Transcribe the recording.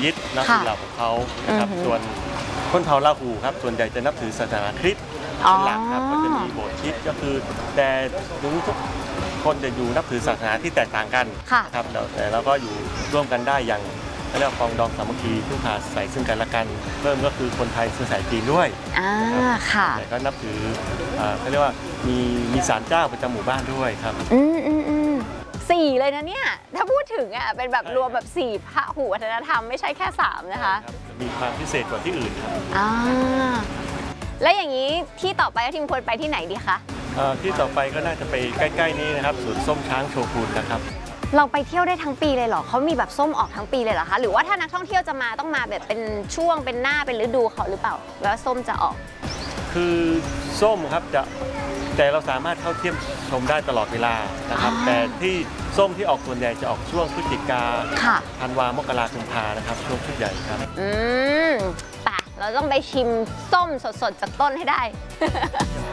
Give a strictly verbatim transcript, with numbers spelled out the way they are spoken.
ยิตนับถือเหล่าของเขาครับส่วนคนเผ่าลาหูครับส่วนใหญ่จะนับถือศาสนาคริสต์เป็นหลักครับก็จะมีโบสถ์คริสต์ก็คือแต่ถึงทุกคนจะอยู่นับถือศาสนาที่แตกต่างกันครับแต่เราก็อยู่ร่วมกันได้อย่างเรียกว่าปองดองสามัคคีพึ่งพาใส่ซึ่งกันและกันเพิ่มก็คือคนไทยเชื้อสายจีนด้วยอ่าค่ะแต่ก็นับถือเขาเรียกว่ามีมีศาลเจ้าประจำหมู่บ้านด้วยครับอืมอืมอืมสี่เลยนะเนี่ยถ้าพูดถึงอ่ะเป็นแบบรวมแบบสี่พหุวัฒนธรรมไม่ใช่แค่สามนะคะมีความพิเศษกว่าที่อื่นครับอ่าแล้วอย่างนี้ที่ต่อไปทีมควรไปที่ไหนดีคะที่ต่อไปก็น่าจะไปใกล้ๆนี้นะครับสวนส้มช้างโชกุนนะครับเราไปเที่ยวได้ทั้งปีเลยเหรอเขามีแบบส้มออกทั้งปีเลยเหรอคะหรือว่าถ้านักท่องเที่ยวจะมาต้องมาแบบเป็นช่วงเป็นหน้าเป็นฤดูเขาหรือเปล่าแล้วส้มจะออกคือส้มครับจะแต่เราสามารถเข้าเที่ยวชมได้ตลอดเวลานะครับแต่ที่ส้มที่ออกส่วนใหญ่จะออกช่วงพฤศจิกาธันวามกราคมพานะครับช่วงชุดใหญ่ครับอืมไปเราต้องไปชิมส้มสดๆจากต้นให้ได้